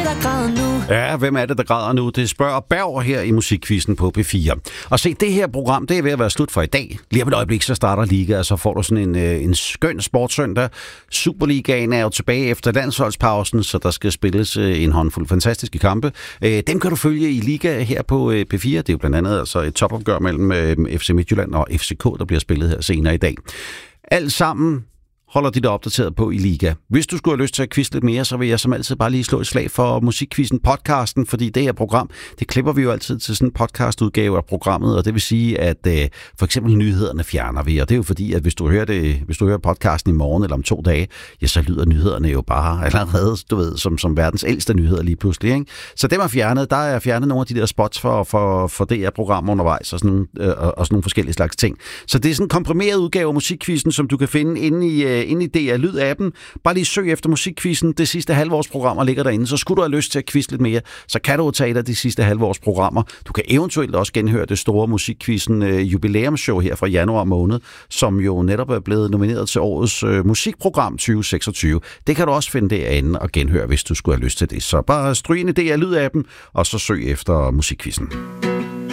der græder nu? Ja, hvem er det, der græder nu? Det spørger Berg her i Musikquizzen på P4. Og se, det her program, det er ved at være slut for i dag. Lige om et øjeblik, så starter Liga, og så får du sådan en skøn sportssøndag. Superligaen er jo tilbage efter landsholdspausen, så der skal spilles en håndfuld fantastiske kampe. Dem kan du følge i Liga her på P4. Det er jo blandt andet altså et topopgør mellem FC Midtjylland og FCK, der bliver spillet her senere i dag. Alt sammen holder de dig opdateret på i Liga. Hvis du skulle have lyst til at quizze lidt mere, så vil jeg som altid bare lige slå et slag for Musikquizzen podcasten, fordi det her program, det klipper vi jo altid til sådan en podcastudgave af programmet, og det vil sige, at for eksempel nyhederne fjerner vi, og det er jo fordi, at hvis du hører podcasten i morgen eller om 2 dage, ja, så lyder nyhederne jo bare allerede, du ved, som verdens ældste nyheder lige pludselig, ikke? Så dem er fjernet. Der er fjernet nogle af de der spots for det her program undervejs, og sådan nogle forskellige slags ting. Så det er sådan en komprimeret udgave af Musikquizzen, som du kan finde inde i DR Lyd-appen. Bare lige søg efter Musikquizzen. Det sidste halvårsprogrammer ligger derinde. Så skulle du have lyst til at quizze lidt mere, så kan du tage dig de sidste halvårsprogrammer. Du kan eventuelt også genhøre det store Musikquizzen jubilæumsshow her fra januar måned, som jo netop er blevet nomineret til årets musikprogram 2026. Det kan du også finde derinde og genhøre, hvis du skulle have lyst til det. Så bare stryg ind i DR Lyd-appen, og så søg efter Musikquizzen.